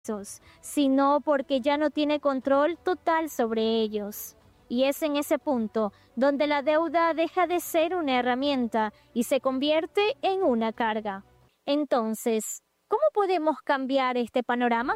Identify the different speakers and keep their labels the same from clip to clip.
Speaker 1: sino porque ya no tiene control total sobre ellos. Y es en ese punto donde la deuda deja de ser una herramienta y se convierte en una carga. Entonces, ¿cómo podemos cambiar este panorama?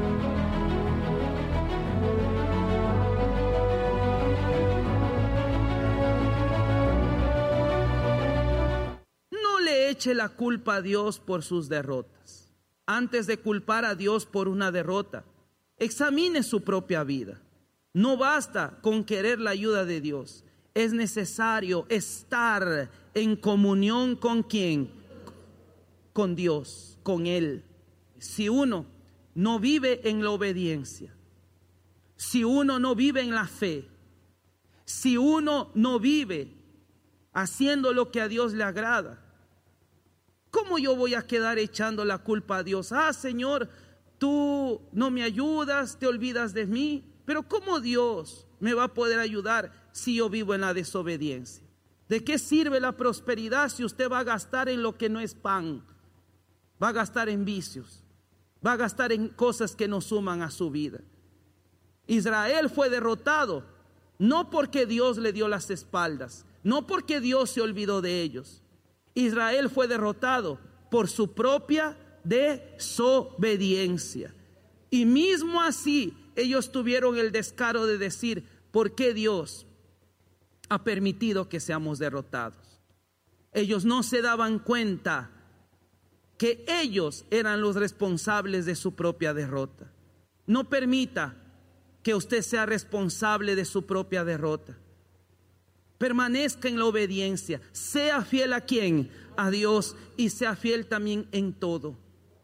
Speaker 2: No le eche la culpa a Dios por sus derrotas. Antes de culpar a Dios por una derrota, examine su propia vida. No basta con querer la ayuda de Dios. Es necesario estar en comunión con ¿quién? Con Dios, con Él. Si uno no vive en la obediencia, si uno no vive en la fe, si uno no vive haciendo lo que a Dios le agrada, ¿cómo yo voy a quedar echando la culpa a Dios? Señor, tú no me ayudas, te olvidas de mí. Pero ¿cómo Dios me va a poder ayudar si yo vivo en la desobediencia? ¿De qué sirve la prosperidad si usted va a gastar en lo que no es pan? Va a gastar en vicios, va a gastar en cosas que no suman a su vida. Israel fue derrotado, no porque Dios le dio las espaldas, no porque Dios se olvidó de ellos. Israel fue derrotado por su propia desobediencia. Y mismo así, ellos tuvieron el descaro de decir, ¿por qué Dios ha permitido que seamos derrotados? Ellos no se daban cuenta que ellos eran los responsables de su propia derrota. No permita que usted sea responsable de su propia derrota. Permanezca en la obediencia. Sea fiel a ¿quién? A Dios, y sea fiel también en todo.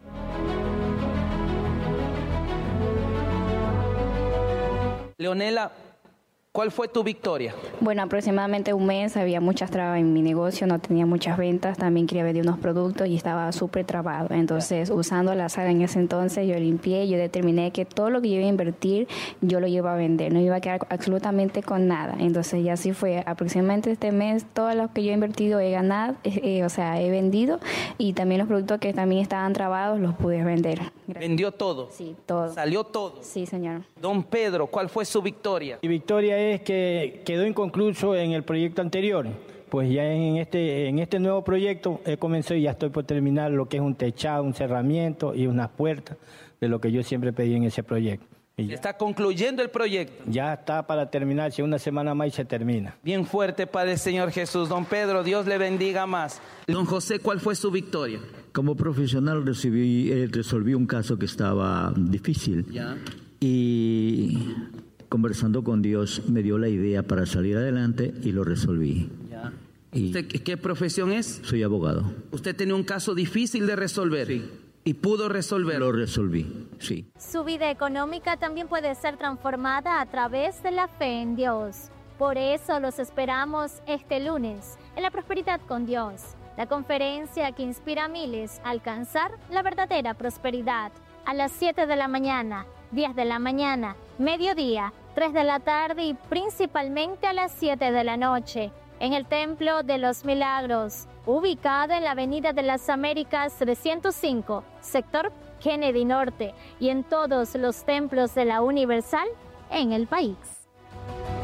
Speaker 2: Leonela, ¿cuál fue tu victoria?
Speaker 3: Bueno, aproximadamente un mes, había muchas trabas en mi negocio, no tenía muchas ventas, también quería vender unos productos y estaba súper trabado. Entonces, usando la saga en ese entonces, yo limpié, yo determiné que todo lo que yo iba a invertir, yo lo iba a vender, no iba a quedar absolutamente con nada. Entonces, ya así fue. Aproximadamente este mes, todo lo que yo he invertido he ganado, he vendido, y también los productos que también estaban trabados los pude vender. Gracias.
Speaker 2: ¿Vendió todo?
Speaker 3: Sí, todo.
Speaker 2: ¿Salió todo?
Speaker 3: Sí, señor.
Speaker 2: Don Pedro, ¿cuál fue su victoria?
Speaker 4: Mi victoria es que quedó inconcluso en el proyecto anterior. Pues ya en este nuevo proyecto he comenzado y ya estoy por terminar lo que es un techado, un cerramiento y unas puertas de lo que yo siempre pedí en ese proyecto.
Speaker 2: Está concluyendo el proyecto.
Speaker 4: Ya está para terminar, si una semana más y se termina.
Speaker 2: Bien fuerte para el Señor Jesús. Don Pedro, Dios le bendiga más. Don José, ¿cuál fue su victoria?
Speaker 5: Como profesional resolví un caso que estaba difícil.
Speaker 2: Ya.
Speaker 5: Y conversando con Dios me dio la idea para salir adelante y lo resolví.
Speaker 2: Ya.
Speaker 5: Y
Speaker 2: ¿Usted qué profesión es?
Speaker 5: soy abogado.
Speaker 2: Usted tenía un caso difícil de resolver.
Speaker 5: Sí.
Speaker 2: Y pudo resolverlo.
Speaker 5: Lo resolví, sí.
Speaker 1: Su vida económica también puede ser transformada a través de la fe en Dios. Por eso los esperamos este lunes en La Prosperidad con Dios, la conferencia que inspira a miles a alcanzar la verdadera prosperidad. A las 7 de la mañana, 10 de la mañana, mediodía, 3 de la tarde y principalmente a las 7 de la noche. En el Templo de los Milagros, ubicado en la Avenida de las Américas 305, sector Kennedy Norte, y en todos los templos de la Universal en el país.